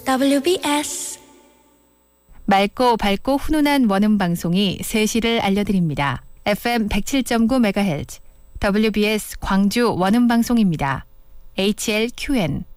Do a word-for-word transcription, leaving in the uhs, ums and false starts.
더블유비에스 맑고 밝고 훈훈한 원음 방송이 세 시를 알려드립니다. 에프엠 백칠 점 구 메가헤르츠 더블유비에스 광주 원음 방송입니다. 에이치엘큐엔